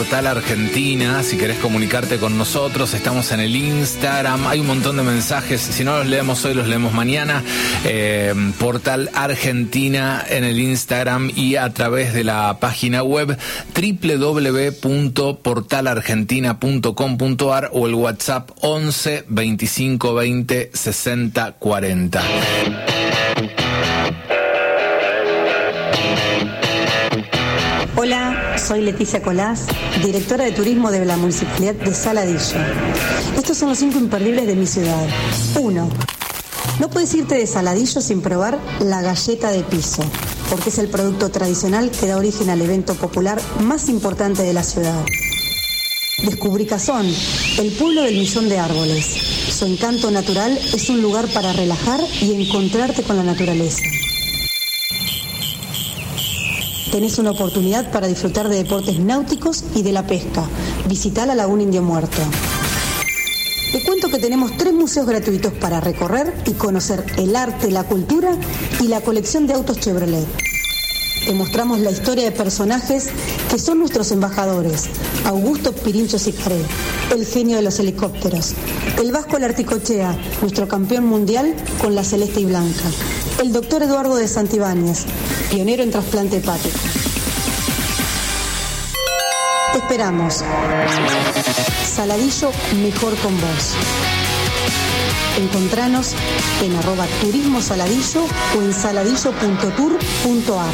Portal Argentina, si querés comunicarte con nosotros, estamos en el Instagram, hay un montón de mensajes, si no los leemos hoy, los leemos mañana. Portal Argentina en el Instagram y a través de la página web www.portalargentina.com.ar o el WhatsApp 11 25 20 60 40. Hola, soy Leticia Colás, directora de turismo de la Municipalidad de Saladillo. Estos son los 5 imperdibles de mi ciudad. 1. No puedes irte de Saladillo sin probar la galleta de piso, porque es el producto tradicional que da origen al evento popular más importante de la ciudad. Descubrí Cazón, el pueblo del millón de árboles. Su encanto natural es un lugar para relajar y encontrarte con la naturaleza. Tenés una oportunidad para disfrutar de deportes náuticos y de la pesca. Visitá la Laguna Indio Muerto. Te cuento que tenemos 3 museos gratuitos para recorrer y conocer el arte, la cultura y la colección de autos Chevrolet. Te mostramos la historia de personajes que son nuestros embajadores. Augusto Pirincho Sicaré, el genio de los helicópteros. El Vasco Larticochea, nuestro campeón mundial con la celeste y blanca. El doctor Eduardo de Santibáñez, pionero en trasplante hepático. Te esperamos. Saladillo, mejor con vos. Encontranos en @turismosaladillo o en saladillo.tour.ar.